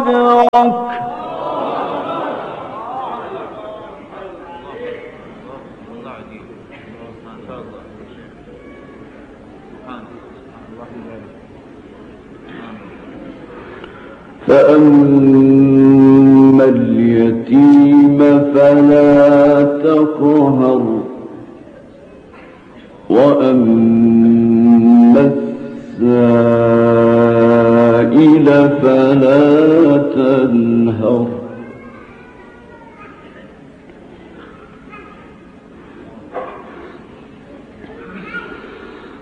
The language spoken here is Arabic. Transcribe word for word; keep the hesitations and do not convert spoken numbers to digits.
أدرك فأما اليتيم فلا تقهر وأما السائل فلا تنهر